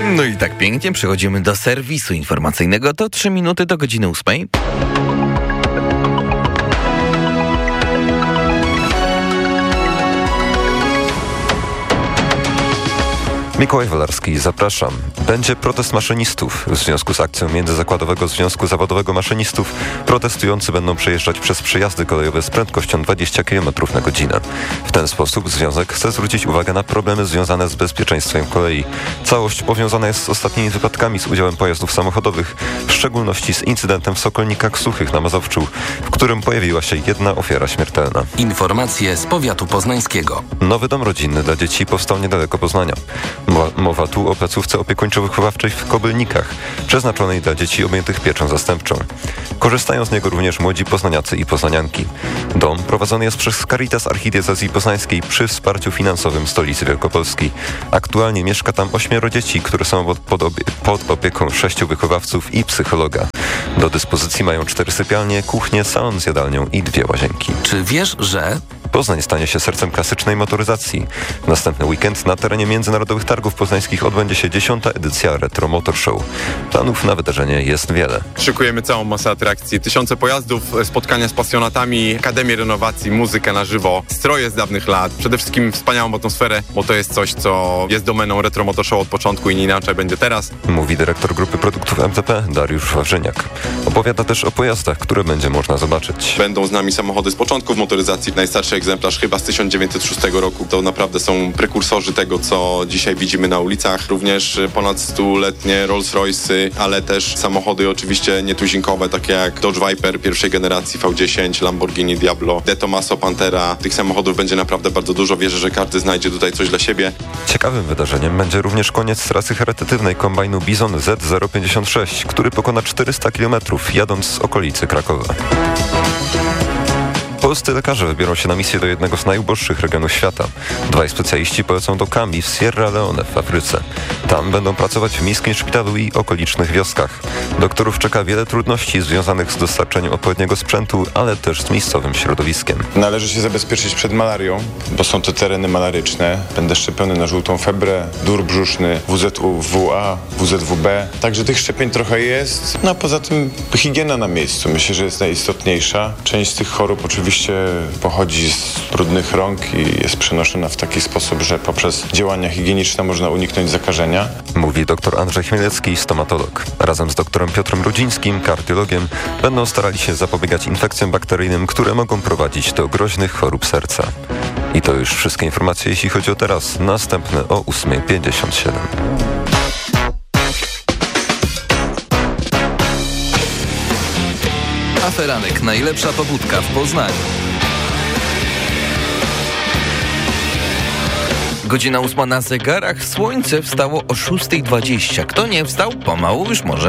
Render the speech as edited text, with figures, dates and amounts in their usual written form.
No i tak pięknie przechodzimy do serwisu informacyjnego. To 3 minuty do godziny 8. Mikołaj Walarski, zapraszam. Będzie protest maszynistów. W związku z akcją Międzyzakładowego Związku Zawodowego Maszynistów protestujący będą przejeżdżać przez przejazdy kolejowe z prędkością 20 km na godzinę. W ten sposób związek chce zwrócić uwagę na problemy związane z bezpieczeństwem kolei. Całość powiązana jest z ostatnimi wypadkami z udziałem pojazdów samochodowych, w szczególności z incydentem w Sokolnikach Suchych na Mazowszu, w którym pojawiła się jedna ofiara śmiertelna. Informacje z powiatu poznańskiego. Nowy dom rodzinny dla dzieci powstał niedaleko Poznania. Mowa tu o placówce opiekuńczo-wychowawczej w Kobylnikach, przeznaczonej dla dzieci objętych pieczą zastępczą. Korzystają z niego również młodzi poznaniacy i poznanianki. Dom prowadzony jest przez Caritas Archidiecezji Poznańskiej przy wsparciu finansowym Stolicy Wielkopolski. Aktualnie mieszka tam 8 dzieci, które są pod opieką 6 wychowawców i psychologa. Do dyspozycji mają 4 sypialnie, kuchnię, salon z jadalnią i 2 łazienki. Czy wiesz, że... Poznań stanie się sercem klasycznej motoryzacji. W następny weekend na terenie Międzynarodowych Targów Poznańskich odbędzie się 10. edycja Retro Motor Show. Planów na wydarzenie jest wiele. Szykujemy całą masę atrakcji. Tysiące pojazdów, spotkania z pasjonatami, akademię renowacji, muzykę na żywo, stroje z dawnych lat. Przede wszystkim wspaniałą atmosferę, bo to jest coś, co jest domeną Retro Motor Show od początku i nie inaczej będzie teraz. Mówi dyrektor grupy produktów MTP Dariusz Wawrzyniak. Opowiada też o pojazdach, które będzie można zobaczyć. Będą z nami samochody z początków motoryzacji. Najstarszy egzemplarz chyba z 1906 roku. To naprawdę są prekursorzy tego, co dzisiaj widzimy na ulicach. Również ponad 100-letnie Rolls-Royce'y, ale też samochody oczywiście nietuzinkowe, takie jak Dodge Viper pierwszej generacji, V10, Lamborghini Diablo, De Tomaso Pantera. Tych samochodów będzie naprawdę bardzo dużo. Wierzę, że każdy znajdzie tutaj coś dla siebie. Ciekawym wydarzeniem będzie również koniec trasy charytatywnej kombajnu Bizon Z056, który pokona 400 km jadąc z okolicy Krakowa. Polscy lekarze wybiorą się na misję do jednego z najuboższych regionów świata. 2 specjaliści polecą do Kambi w Sierra Leone w Afryce. Tam będą pracować w miejskim szpitalu i okolicznych wioskach. Doktorów czeka wiele trudności związanych z dostarczeniem odpowiedniego sprzętu, ale też z miejscowym środowiskiem. Należy się zabezpieczyć przed malarią, bo są to tereny malaryczne. Będę szczepiony na żółtą febrę, dur brzuszny, WZW-A, WZW-B. Także tych szczepień trochę jest. No a poza tym higiena na miejscu. Myślę, że jest najistotniejsza. Część z tych chorób oczywiście pochodzi z brudnych rąk i jest przenoszona w taki sposób, że poprzez działania higieniczne można uniknąć zakażenia. Mówi dr Andrzej Chmielewski, stomatolog. Razem z doktorem Piotrem Rudzińskim, kardiologiem, będą starali się zapobiegać infekcjom bakteryjnym, które mogą prowadzić do groźnych chorób serca. I to już wszystkie informacje, jeśli chodzi o teraz. Następne o 8:57. Aferanek, najlepsza pobudka w Poznaniu. Godzina 8 na zegarach. Słońce wstało o 6:20. Kto nie wstał, pomału już może